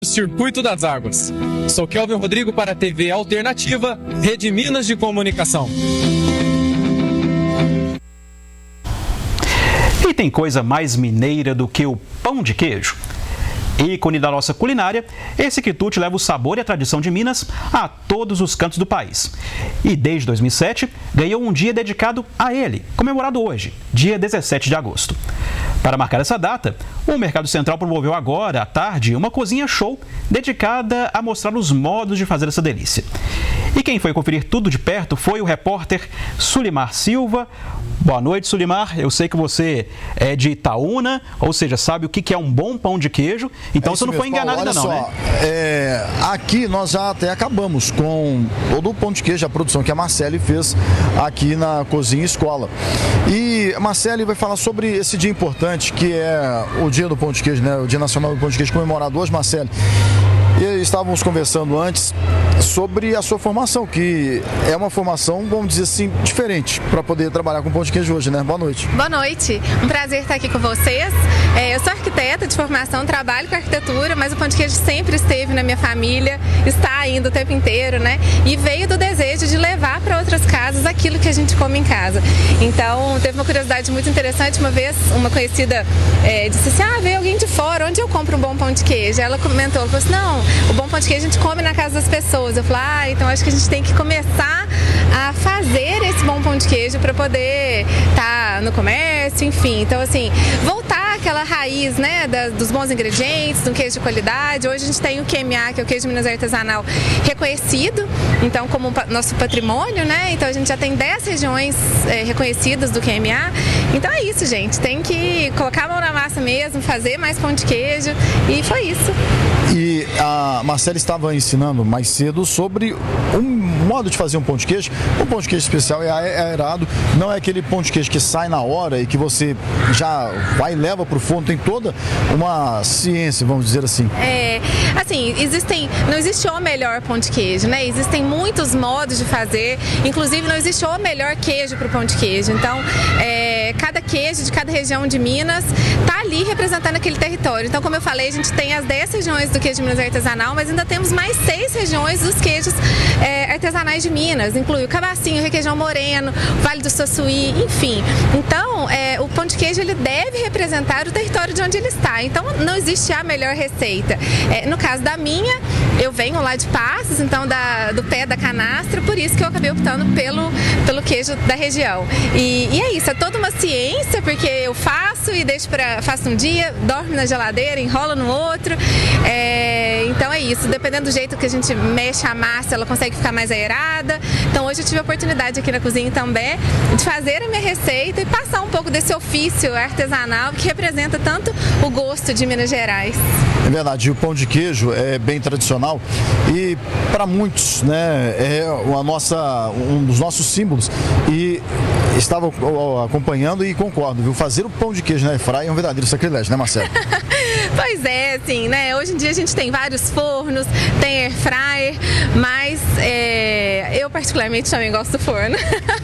Circuito das Águas. Sou Kelvin Rodrigo para a TV Alternativa, Rede Minas de Comunicação. E tem coisa mais mineira do que o pão de queijo? Ícone da nossa culinária, esse quitute leva o sabor e a tradição de Minas a todos os cantos do país. E desde 2007, ganhou um dia dedicado a ele, comemorado hoje, dia 17 de agosto. Para marcar essa data, o Mercado Central promoveu agora, à tarde, uma cozinha show dedicada a mostrar os modos de fazer essa delícia. E quem foi conferir tudo de perto foi o repórter Sulimar Silva. Boa noite, Sulimar. Eu sei que você é de Itaúna, ou seja, sabe o que é um bom pão de queijo. Então você não foi enganado ainda não, né? Aqui nós já até acabamos com todo o pão de queijo, a produção que a Marcele fez aqui na Cozinha Escola. E a Marcele vai falar sobre esse dia importante, que é o dia do pão de queijo, né? O Dia Nacional do Pão de Queijo comemorado hoje, Marcele. E estávamos conversando antes sobre a sua formação, que é uma formação, vamos dizer assim, diferente para poder trabalhar com pão de queijo hoje, né? Boa noite. Boa noite. Um prazer estar aqui com vocês. Eu sou arquiteta de formação, trabalho com arquitetura, mas o pão de queijo sempre esteve na minha família, está ainda o tempo inteiro, né? E veio do desejo de levar para outras casas aquilo que a gente come em casa. Então, teve uma curiosidade muito interessante. Uma vez, uma conhecida disse assim, veio alguém de fora, onde eu compro um bom pão de queijo? Ela comentou, falou assim, não, o bom pão de queijo a gente come na casa das pessoas. Eu falei, então acho que a gente tem que começar a fazer esse bom pão de queijo para poder estar no comércio, enfim. Então, assim, voltar àquela raiz, né, dos bons ingredientes, do queijo de qualidade. Hoje a gente tem o QMA, que é o queijo Minas artesanal, reconhecido, então, como nosso patrimônio, né? Então, a gente já tem 10 regiões reconhecidas do QMA. Então, é isso, gente. Tem que colocar a mão na massa mesmo, fazer mais pão de queijo, e foi isso. E a Marcela estava ensinando mais cedo sobre um modo de fazer um pão de queijo. Um pão de queijo especial é aerado, não é aquele pão de queijo que sai na hora e que você já vai e leva para o forno. Tem toda uma ciência, vamos dizer assim. Assim, não existe o melhor pão de queijo, né? Existem muitos modos de fazer, inclusive não existe o melhor queijo para o pão de queijo. Então, cada queijo de cada região de Minas está ali representando aquele território. Então, como eu falei, a gente tem as 10 regiões do queijo de Minas artesanal, mas ainda temos mais 6 regiões dos queijos artesanais de Minas. Inclui o Cabacinho, o Requeijão Moreno, Vale do Soçuí, enfim. Então, o pão de queijo ele deve representar o território de onde ele está. Então, não existe a melhor receita. No caso da minha, eu venho lá de Passos, então do pé da canastra, por isso que eu acabei optando pelo queijo da região. E é isso, é toda uma ciência, porque eu faço e faço um dia, dorme na geladeira, enrola no outro. Então é isso, dependendo do jeito que a gente mexe a massa, ela consegue ficar mais aerada. Então hoje eu tive a oportunidade aqui na cozinha também de fazer a minha receita e passar um pouco desse ofício artesanal que representa tanto o gosto de Minas Gerais. É verdade, o pão de queijo é bem tradicional e para muitos, né, é um dos nossos símbolos. E estava acompanhando e concordo, viu? Fazer o pão de queijo na airfryer é um verdadeiro sacrilégio, né, Marcelo? Pois é, assim, né? Hoje em dia a gente tem vários fornos, tem airfryer, mas eu particularmente também gosto do forno.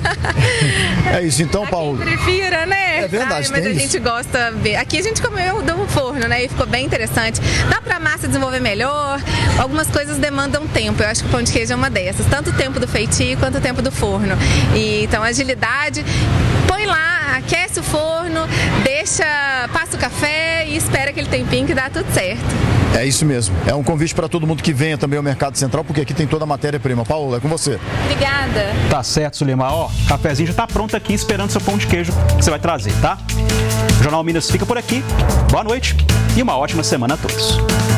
É isso, então, Paulo. Prefira, né? É verdade, mas tem a isso. gente gosta. Aqui a gente comeu do forno, né? E ficou bem interessante. Dá pra massa desenvolver melhor. Algumas coisas demandam tempo. Eu acho que o pão de queijo é uma dessas. Tanto o tempo do feitio quanto o tempo do forno. Então, agilidade. Põe lá, aquece o forno, passa o café e espera aquele tempinho que dá tudo certo. É isso mesmo. É um convite para todo mundo que venha também ao Mercado Central, porque aqui tem toda a matéria-prima. Paulo, é com você. Obrigada. Tá certo, Sulimar. O cafezinho já tá pronto aqui, esperando seu pão de queijo que você vai trazer, tá? O Jornal Minas fica por aqui. Boa noite e uma ótima semana a todos.